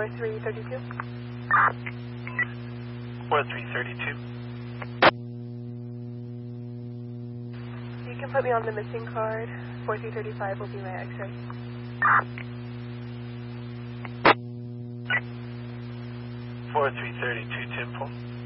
4332. 4332. You can put me on the missing card. 4335 will be my X-ray. 4332 Temple.